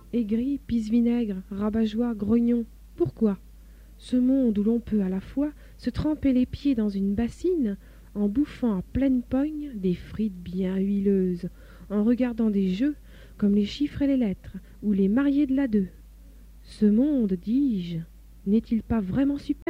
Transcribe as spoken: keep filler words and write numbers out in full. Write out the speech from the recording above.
aigri, pisse-vinaigre, rabat-joie, grognon. Pourquoi? Ce monde où l'on peut à la fois se tremper les pieds dans une bassine, en bouffant à pleine pogne des frites bien huileuses, en regardant des jeux comme les chiffres et les lettres, ou les mariés de la deux. Ce monde, dis-je, n'est-il pas vraiment super?